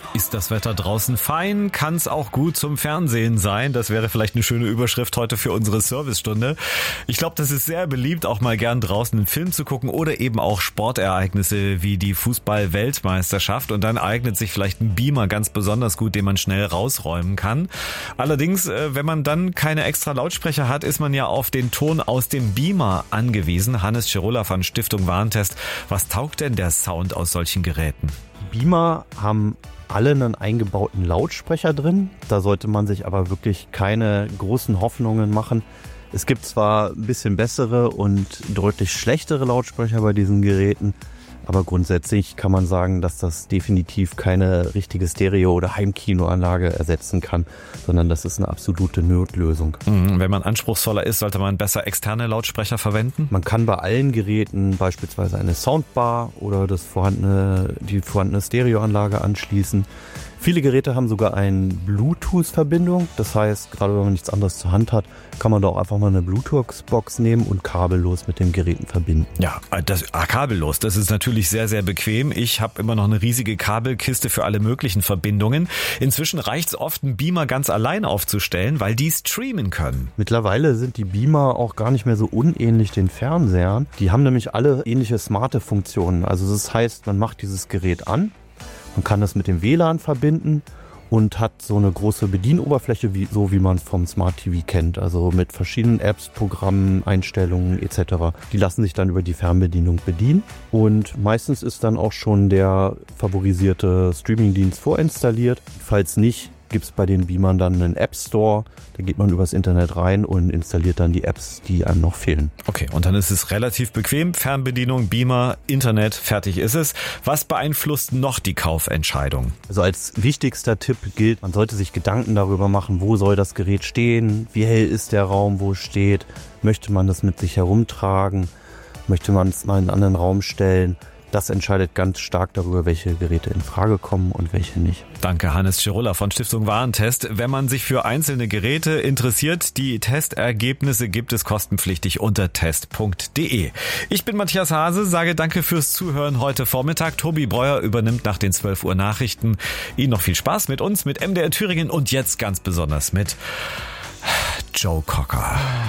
Ist das Wetter draußen fein, kann es auch gut zum Fernsehen sein. Das wäre vielleicht eine schöne Überschrift heute für unsere Servicestunde. Ich glaube, das ist sehr beliebt, auch mal gern draußen einen Film zu gucken oder eben auch Sportereignisse wie die Fußball-Weltmeisterschaft. Und dann eignet sich vielleicht ein Beamer ganz besonders gut, den man schnell rausräumen kann. Allerdings, wenn man dann keine extra Lautsprecher hat, ist man ja auf den Ton aus dem Beamer angewiesen. Hannes Schirulla von Stiftung Warentest. Was taugt denn der Sound aus solchen Geräten? Beamer haben alle einen eingebauten Lautsprecher drin. Da sollte man sich aber wirklich keine großen Hoffnungen machen. Es gibt zwar ein bisschen bessere und deutlich schlechtere Lautsprecher bei diesen Geräten, aber grundsätzlich kann man sagen, dass das definitiv keine richtige Stereo- oder Heimkinoanlage ersetzen kann, sondern das ist eine absolute Notlösung. Wenn man anspruchsvoller ist, sollte man besser externe Lautsprecher verwenden? Man kann bei allen Geräten beispielsweise eine Soundbar oder die vorhandene Stereoanlage anschließen. Viele Geräte haben sogar eine Bluetooth-Verbindung. Das heißt, gerade wenn man nichts anderes zur Hand hat, kann man da auch einfach mal eine Bluetooth-Box nehmen und kabellos mit den Geräten verbinden. Ja, kabellos, das ist natürlich sehr, sehr bequem. Ich habe immer noch eine riesige Kabelkiste für alle möglichen Verbindungen. Inzwischen reicht es oft, einen Beamer ganz allein aufzustellen, weil die streamen können. Mittlerweile sind die Beamer auch gar nicht mehr so unähnlich den Fernsehern. Die haben nämlich alle ähnliche smarte Funktionen. Also das heißt, man macht dieses Gerät an. Man kann das mit dem WLAN verbinden und hat so eine große Bedienoberfläche, wie man es vom Smart TV kennt. Also mit verschiedenen Apps, Programmen, Einstellungen etc. Die lassen sich dann über die Fernbedienung bedienen. Und meistens ist dann auch schon der favorisierte Streamingdienst vorinstalliert. Falls nicht, gibt es bei den Beamern dann einen App Store. Da geht man übers Internet rein und installiert dann die Apps, die einem noch fehlen. Okay, und dann ist es relativ bequem. Fernbedienung, Beamer, Internet, fertig ist es. Was beeinflusst noch die Kaufentscheidung? Also als wichtigster Tipp gilt, man sollte sich Gedanken darüber machen, wo soll das Gerät stehen, wie hell ist der Raum, wo es steht, möchte man das mit sich herumtragen, möchte man es mal in einen anderen Raum stellen. Das entscheidet ganz stark darüber, welche Geräte in Frage kommen und welche nicht. Danke, Hannes Schirulla von Stiftung Warentest. Wenn man sich für einzelne Geräte interessiert, die Testergebnisse gibt es kostenpflichtig unter test.de. Ich bin Matthias Hase, sage danke fürs Zuhören heute Vormittag. Tobi Breuer übernimmt nach den 12 Uhr Nachrichten. Ihnen noch viel Spaß mit uns, mit MDR Thüringen und jetzt ganz besonders mit Joe Cocker.